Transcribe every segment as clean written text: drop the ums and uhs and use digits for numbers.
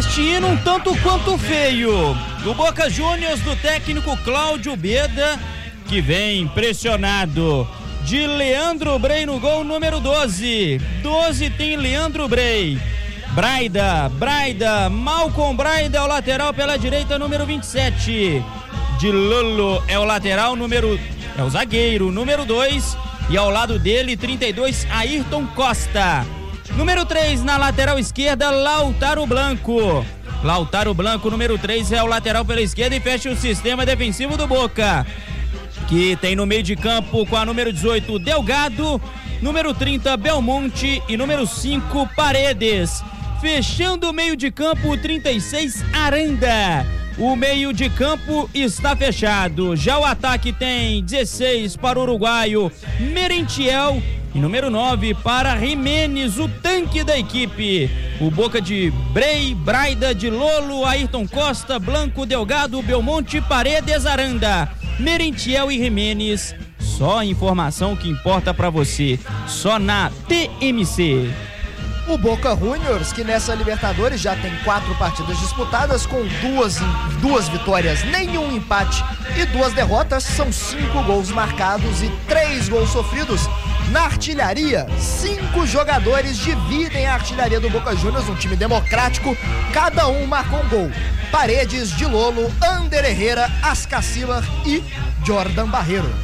Este hino um tanto quanto feio do Boca Juniors do técnico Cláudio Beda, que vem pressionado de Leandro Brey no gol número 12. 12 tem Leandro Brey. Braida, Malcom Braida é o lateral pela direita, número 27. De Lolo é o lateral, é o zagueiro, número 2. E ao lado dele, 32, Ayrton Costa. Número 3, na lateral esquerda, Lautaro Blanco, número 3, é o lateral pela esquerda e fecha o sistema defensivo do Boca, que tem no meio de campo com a número 18, Delgado, número 30, Belmonte e número 5, Paredes. Fechando o meio de campo, 36, Aranda. O meio de campo está fechado. Já o ataque tem 16 para o uruguaio Merentiel e número 9 para Jimenez, o tanque da equipe. O Boca de Brey, Braida, de Lolo, Ayrton Costa, Blanco, Delgado, Belmonte, Paredes, Aranda, Merentiel e Jimenez. Só a informação que importa para você, só na TMC. O Boca Juniors, que nessa Libertadores já tem 4 partidas disputadas, com duas vitórias, nenhum empate e 2 derrotas, são 5 gols marcados e 3 gols sofridos. Na artilharia, 5 jogadores dividem a artilharia do Boca Juniors, um time democrático, cada um marcou um gol. Paredes, de Lolo, Ander Herrera, Ascacilar e Jordan Barreiro.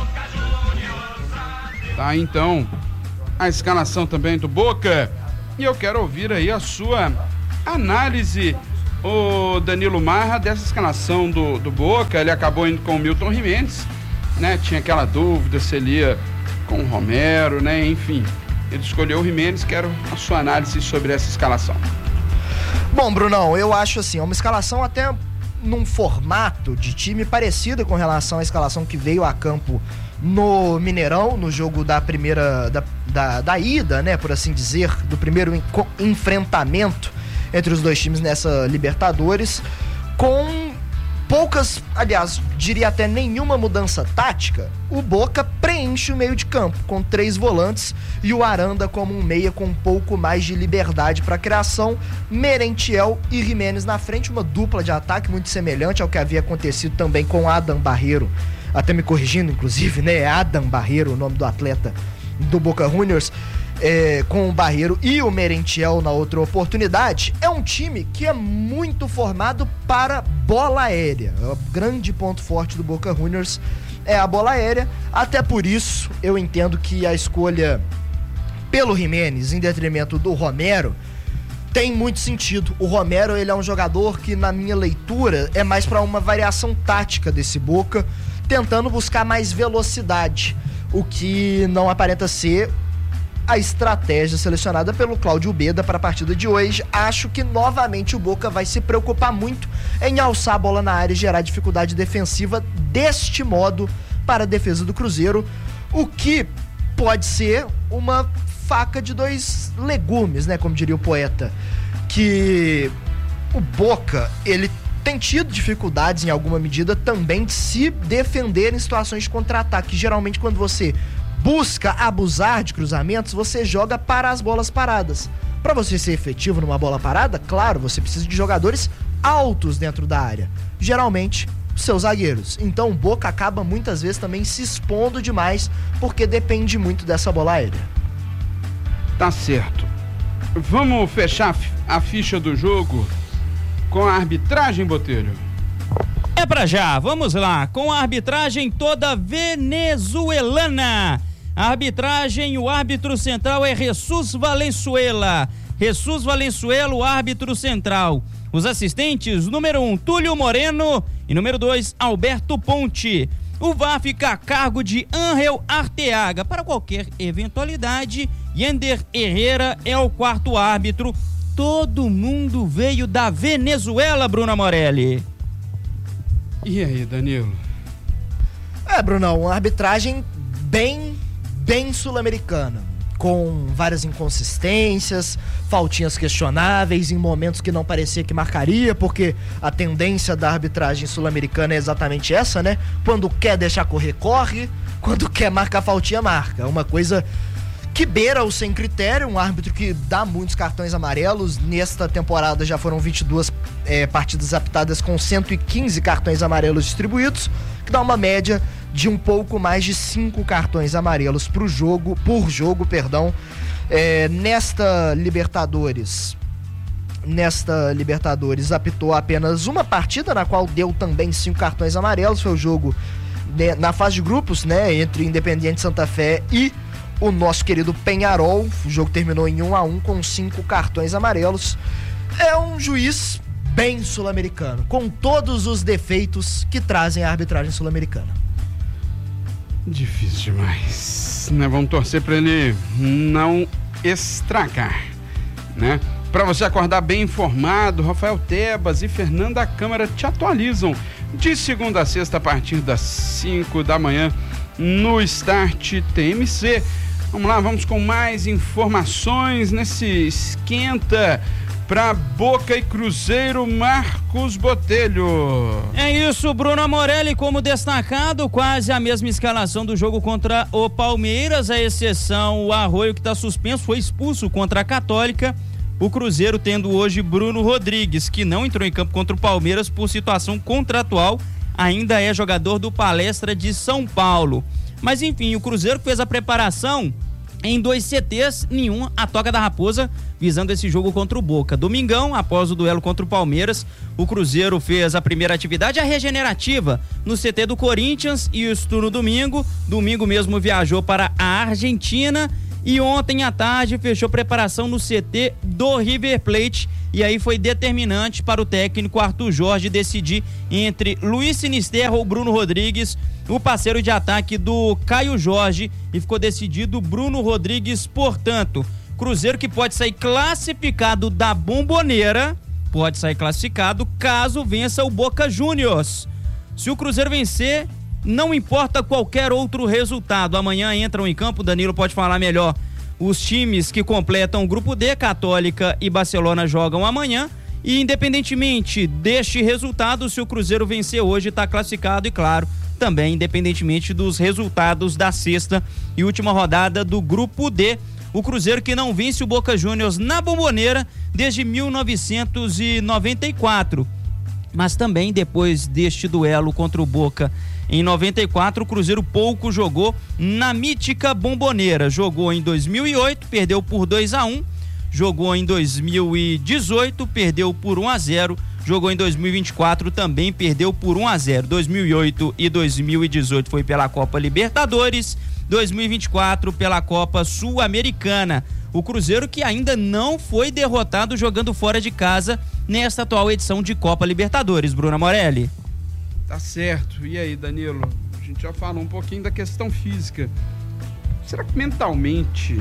Tá, então, a escalação também do Boca. E eu quero ouvir aí a sua análise, o Danilo Marra, dessa escalação do Boca. Ele acabou indo com o Milton Jimenez, né? Tinha aquela dúvida se ele ia com o Romero, né? Enfim, ele escolheu o Jimenez. Quero a sua análise sobre essa escalação. Bom, Brunão, eu acho assim, uma escalação até num formato de time parecido com relação à escalação que veio a campo no Mineirão, no jogo da primeira da ida, né, por assim dizer, do primeiro enfrentamento entre os dois times nessa Libertadores, com poucas, aliás, diria até nenhuma mudança tática. O Boca preenche o meio de campo com 3 volantes e o Aranda como um meia com um pouco mais de liberdade para criação, Merentiel e Jimenez na frente, uma dupla de ataque muito semelhante ao que havia acontecido também com Adam Barreiro, até me corrigindo inclusive, né, é Adam Barreiro o nome do atleta do Boca Juniors, com o Barreiro e o Merentiel na outra oportunidade. É um time que é muito formado para bola aérea. O grande ponto forte do Boca Juniors é a bola aérea. Até por isso eu entendo que a escolha pelo Jimenez em detrimento do Romero tem muito sentido. O Romero, ele é um jogador que, na minha leitura, é mais para uma variação tática desse Boca, tentando buscar mais velocidade, o que não aparenta ser a estratégia selecionada pelo Cláudio Beda para a partida de hoje. Acho que novamente o Boca vai se preocupar muito em alçar a bola na área e gerar dificuldade defensiva deste modo para a defesa do Cruzeiro, o que pode ser uma faca de 2 legumes, né, como diria o poeta, que o Boca, ele tem tido dificuldades em alguma medida também de se defender em situações de contra-ataque. Geralmente quando você busca abusar de cruzamentos, você joga para as bolas paradas. Para você ser efetivo numa bola parada, claro, você precisa de jogadores altos dentro da área, geralmente seus zagueiros. Então o Boca acaba muitas vezes também se expondo demais, porque depende muito dessa bola aérea. Tá certo. Vamos fechar a ficha do jogo com a arbitragem, Botelho? É pra já, vamos lá, com a arbitragem toda venezuelana. A arbitragem, o árbitro central é Jesus Valenzuela, o árbitro central. Os assistentes, número 1, Túlio Moreno e número 2, Alberto Ponte. O VAR fica a cargo de Ángel Arteaga. Para qualquer eventualidade, Ander Herrera é o 4º árbitro. Todo mundo veio da Venezuela, Bruno Morelli. E aí, Danilo? Brunão, uma arbitragem bem sul-americana, com várias inconsistências, faltinhas questionáveis, em momentos que não parecia que marcaria, porque a tendência da arbitragem sul-americana é exatamente essa, né? Quando quer deixar correr, corre, quando quer marcar faltinha, marca. É uma coisa que beira o sem critério, um árbitro que dá muitos cartões amarelos. Nesta temporada já foram 22 partidas apitadas com 115 cartões amarelos distribuídos, que dá uma média de um pouco mais de 5 cartões amarelos por jogo. Nesta Libertadores apitou apenas uma partida, na qual deu também 5 cartões amarelos. Foi o jogo na fase de grupos, né, entre Independiente Santa Fé e o nosso querido Peñarol. O jogo terminou em 1-1 com 5 cartões amarelos. É um juiz bem sul-americano, com todos os defeitos que trazem a arbitragem sul-americana. Difícil demais, né? Vamos torcer para ele não estragar, né? Para você acordar bem informado, Rafael Tebas e Fernanda Câmara te atualizam de segunda a sexta a partir das 5 da manhã no Start TMC. Vamos lá, vamos com mais informações nesse esquenta para Boca e Cruzeiro. Marcos Botelho. É isso, Bruno Morelli, como destacado, quase a mesma escalação do jogo contra o Palmeiras, a exceção o Arroio, que está suspenso, foi expulso contra a Católica. O Cruzeiro tendo hoje Bruno Rodrigues, que não entrou em campo contra o Palmeiras por situação contratual, ainda é jogador do Palestra de São Paulo. Mas enfim, o Cruzeiro fez a preparação em 2 CTs, nenhum a Toca da Raposa, visando esse jogo contra o Boca. Domingão, após o duelo contra o Palmeiras, o Cruzeiro fez a primeira atividade, a regenerativa, no CT do Corinthians, e isso no domingo. Domingo mesmo viajou para a Argentina e ontem à tarde fechou preparação no CT do River Plate. E aí foi determinante para o técnico Arthur Jorge decidir entre Luiz Sinisterra ou Bruno Rodrigues, o parceiro de ataque do Caio Jorge, e ficou decidido Bruno Rodrigues. Portanto, Cruzeiro que pode sair classificado da Bombonera, pode sair classificado caso vença o Boca Juniors. Se o Cruzeiro vencer, não importa qualquer outro resultado. Amanhã entram em campo, Danilo pode falar melhor, os times que completam o grupo D. Católica e Barcelona jogam amanhã, e independentemente deste resultado, se o Cruzeiro vencer hoje, está classificado. E claro, também independentemente dos resultados da sexta e última rodada do grupo D. O Cruzeiro que não vence o Boca Juniors na Bombonera desde 1994, mas também depois deste duelo contra o Boca em 94, o Cruzeiro pouco jogou na mítica Bombonera. Jogou em 2008, perdeu por 2-1. Jogou em 2018, perdeu por 1-0. Jogou em 2024, também perdeu por 1-0. 2008 e 2018 foi pela Copa Libertadores. 2024 pela Copa Sul-Americana. O Cruzeiro que ainda não foi derrotado jogando fora de casa nesta atual edição de Copa Libertadores. Bruna Morelli. Tá certo. E aí, Danilo? A gente já falou um pouquinho da questão física. Será que mentalmente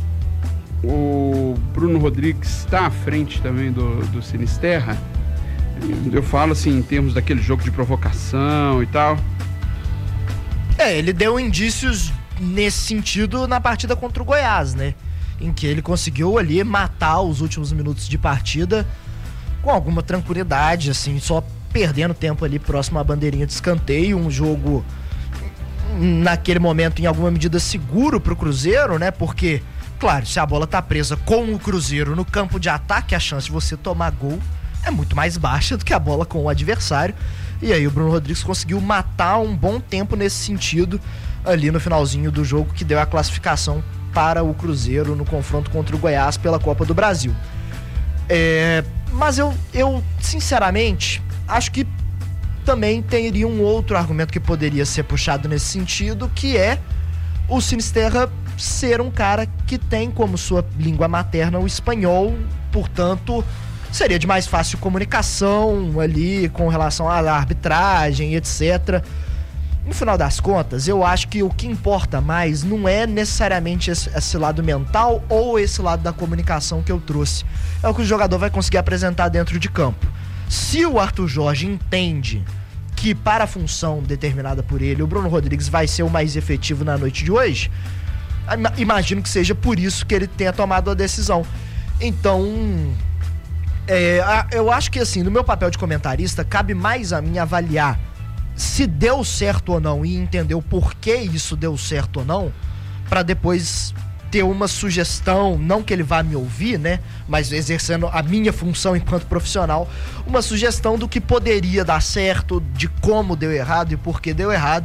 o Bruno Rodrigues está à frente também do Sinisterra? Eu falo assim, em termos daquele jogo de provocação e tal. Ele deu indícios nesse sentido na partida contra o Goiás, né? Em que ele conseguiu ali matar os últimos minutos de partida com alguma tranquilidade, assim, só perdendo tempo ali próximo à bandeirinha de escanteio. Um jogo naquele momento em alguma medida seguro pro Cruzeiro, né? Porque, claro, se a bola tá presa com o Cruzeiro no campo de ataque, a chance de você tomar gol é muito mais baixa do que a bola com o adversário. E aí o Bruno Rodrigues conseguiu matar um bom tempo nesse sentido ali no finalzinho do jogo, que deu a classificação para o Cruzeiro no confronto contra o Goiás pela Copa do Brasil. Mas eu sinceramente acho que também teria um outro argumento que poderia ser puxado nesse sentido, que é o Sinisterra ser um cara que tem como sua língua materna o espanhol, portanto seria de mais fácil comunicação ali com relação à arbitragem, etc. No final das contas, eu acho que o que importa mais não é necessariamente esse lado mental ou esse lado da comunicação que eu trouxe. É o que o jogador vai conseguir apresentar dentro de campo. Se o Arthur Jorge entende que para a função determinada por ele, o Bruno Rodrigues vai ser o mais efetivo na noite de hoje, imagino que seja por isso que ele tenha tomado a decisão. Então, eu acho que assim, no meu papel de comentarista, cabe mais a mim avaliar se deu certo ou não e entender o porquê isso deu certo ou não, para depois ter uma sugestão, não que ele vá me ouvir, né, mas exercendo a minha função enquanto profissional, uma sugestão do que poderia dar certo, de como deu errado e por que deu errado.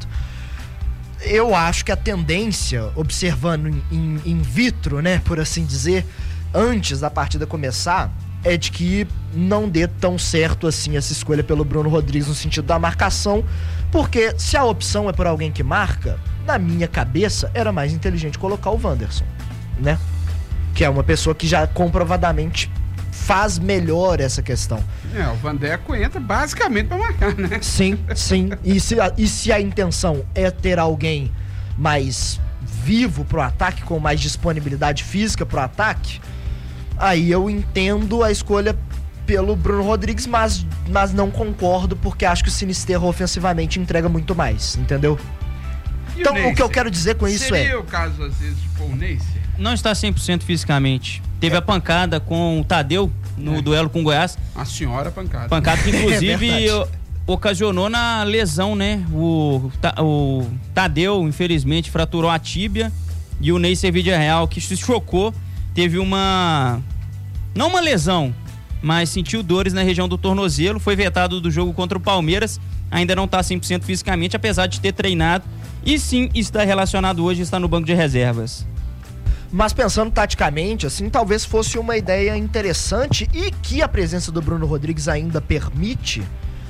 Eu acho que a tendência, observando in vitro, né, por assim dizer, antes da partida começar, é de que não dê tão certo assim essa escolha pelo Bruno Rodrigues no sentido da marcação, porque se a opção é por alguém que marca, na minha cabeça era mais inteligente colocar o Wanderson, né? Que é uma pessoa que já comprovadamente faz melhor essa questão. O Vandeco entra basicamente para marcar, né? Sim. E se a intenção é ter alguém mais vivo pro ataque, com mais disponibilidade física pro ataque, aí eu entendo a escolha pelo Bruno Rodrigues, mas não concordo, porque acho que o Sinisterra ofensivamente entrega muito mais, entendeu? Então, o que eu quero dizer com isso seria o caso, às vezes, de Paul Neisser? Não está 100% fisicamente. Teve a pancada com o Tadeu no duelo com o Goiás. A senhora pancada. Pancada que, inclusive, ocasionou na lesão, né? O Tadeu, infelizmente, fraturou a tíbia, e o Neisser Villarreal, que se chocou, teve não uma lesão, mas sentiu dores na região do tornozelo, foi vetado do jogo contra o Palmeiras, ainda não está 100% fisicamente, apesar de ter treinado, e sim está relacionado hoje, está no banco de reservas. Mas pensando taticamente, assim, talvez fosse uma ideia interessante e que a presença do Bruno Rodrigues ainda permite,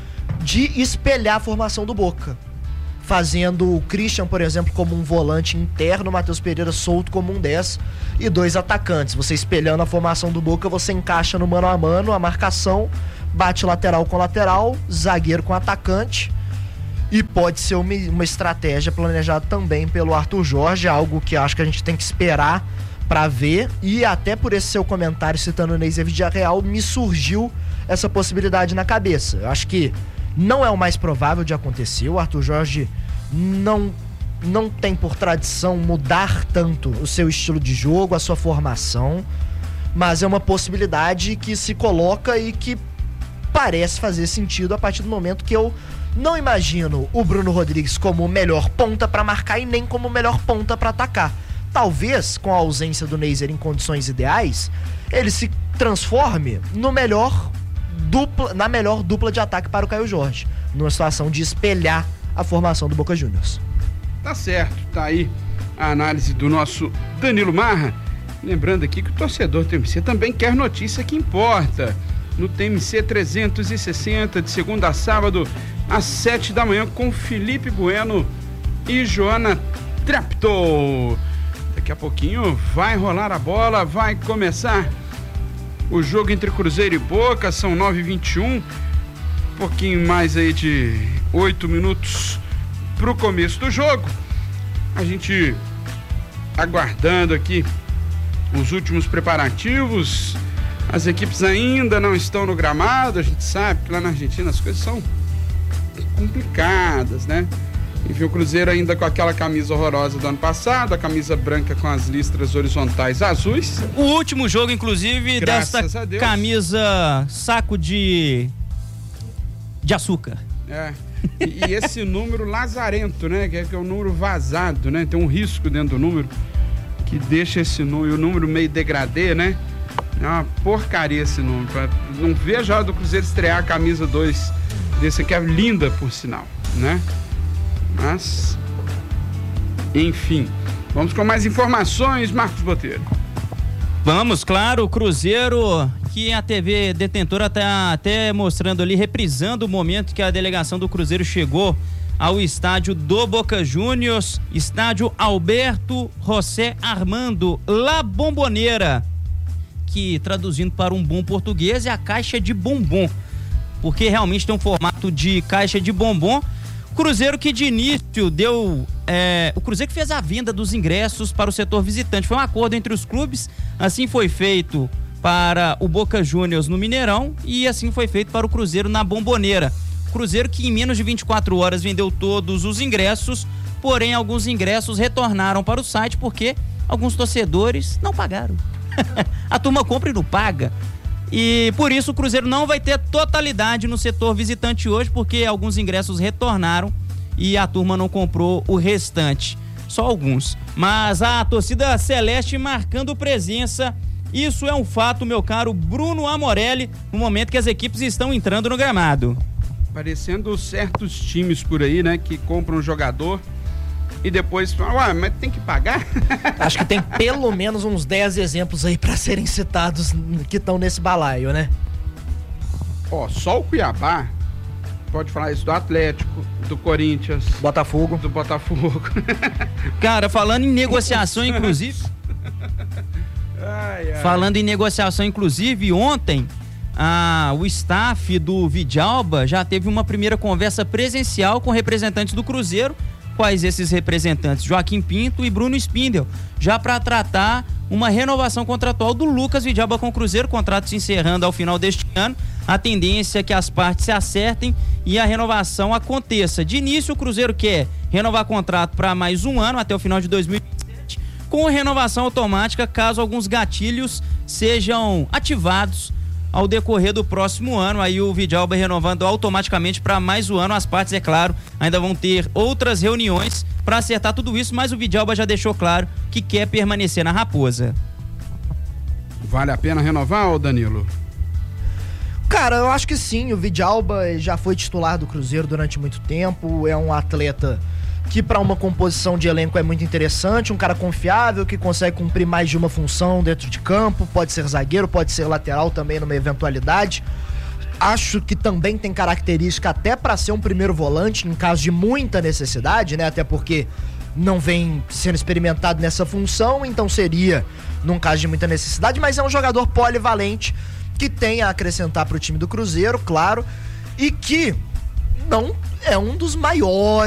de espelhar a formação do Boca. Fazendo o Christian, por exemplo, como um volante interno, o Matheus Pereira solto como um 10 e 2 atacantes. Você espelhando a formação do Boca, você encaixa no mano a mano a marcação, bate lateral com lateral, zagueiro com atacante, e pode ser uma estratégia planejada também pelo Arthur Jorge, algo que acho que a gente tem que esperar para ver, e até por esse seu comentário citando o Neisser Villarreal, me surgiu essa possibilidade na cabeça. Eu acho que não é o mais provável de acontecer. O Arthur Jorge não tem por tradição mudar tanto o seu estilo de jogo, a sua formação, mas é uma possibilidade que se coloca e que parece fazer sentido a partir do momento que eu não imagino o Bruno Rodrigues como o melhor ponta para marcar e nem como o melhor ponta para atacar. Talvez, com a ausência do Neisser em condições ideais, ele se transforme na melhor dupla de ataque para o Caio Jorge, numa situação de espelhar a formação do Boca Juniors. Tá certo, tá aí a análise do nosso Danilo Marra. Lembrando aqui que o torcedor do TMC também quer notícia que importa. No TMC 360, de segunda a sábado, às 7 da manhã, com Felipe Bueno e Joana Trapto. Daqui a pouquinho vai rolar a bola, vai começar o jogo entre Cruzeiro e Boca, são 9h21, pouquinho mais aí de 8 minutos pro começo do jogo. A gente aguardando aqui os últimos preparativos. As equipes ainda não estão no gramado, a gente sabe que lá na Argentina as coisas são complicadas, né? Enfim, o Cruzeiro ainda com aquela camisa horrorosa do ano passado, a camisa branca com as listras horizontais azuis. O último jogo, inclusive, desta camisa saco de açúcar. E esse número lazarento, né? Que é um número vazado, né? Tem um risco dentro do número que deixa esse número, o número meio degradê, né? É uma porcaria esse número. Não vejo a hora do Cruzeiro estrear a camisa 2 desse aqui, é linda por sinal, né? Mas, enfim, vamos com mais informações, Marcos Botelho. Vamos, claro, o Cruzeiro, que a TV Detentora tá até mostrando ali, reprisando o momento que a delegação do Cruzeiro chegou ao estádio do Boca Juniors, estádio Alberto José Armando, La Bombonera, que traduzindo para um bom português é a caixa de bombom, porque realmente tem um formato de caixa de bombom. Cruzeiro que de início deu... o Cruzeiro que fez a venda dos ingressos para o setor visitante. Foi um acordo entre os clubes, assim foi feito para o Boca Juniors no Mineirão e assim foi feito para o Cruzeiro na Bombonera. Cruzeiro que em menos de 24 horas vendeu todos os ingressos, porém alguns ingressos retornaram para o site porque alguns torcedores não pagaram. A turma compra e não paga. E por isso o Cruzeiro não vai ter totalidade no setor visitante hoje, porque alguns ingressos retornaram e a turma não comprou o restante. só alguns. Mas a torcida celeste marcando presença, isso é um fato, meu caro Bruno Amorelli, no momento que as equipes estão entrando no gramado. Parecendo certos times por aí, né, que compram um jogador e depois falam, mas tem que pagar? Acho que tem pelo menos uns 10 exemplos aí pra serem citados que estão nesse balaio, né? Só o Cuiabá pode falar isso do Atlético, do Corinthians, Botafogo. do Botafogo. Cara, falando em negociação, inclusive... Falando em negociação, inclusive, ontem o staff do Vidjalba já teve uma primeira conversa presencial com representantes do Cruzeiro. Quais esses representantes? Joaquim Pinto e Bruno Spindel, já para tratar uma renovação contratual do Lucas Vidjalba com o Cruzeiro, contrato se encerrando ao final deste ano. A tendência é que as partes se acertem e a renovação aconteça. De início, o Cruzeiro quer renovar contrato para mais um ano, até o final de 2027, com renovação automática caso alguns gatilhos sejam ativados ao decorrer do próximo ano. Aí o Vidjalba renovando automaticamente para mais um ano. As partes, é claro, ainda vão ter outras reuniões para acertar tudo isso, mas o Vidjalba já deixou claro que quer permanecer na Raposa. Vale a pena renovar, Danilo? Cara, eu acho que sim. O Vidjalba já foi titular do Cruzeiro durante muito tempo, é um atleta que para uma composição de elenco é muito interessante, um cara confiável, que consegue cumprir mais de uma função dentro de campo, pode ser zagueiro, pode ser lateral também numa eventualidade. Acho que também tem característica até para ser um primeiro volante em caso de muita necessidade, né? Até porque não vem sendo experimentado nessa função, então seria num caso de muita necessidade, mas é um jogador polivalente que tem a acrescentar para o time do Cruzeiro, claro, e que não é um dos maiores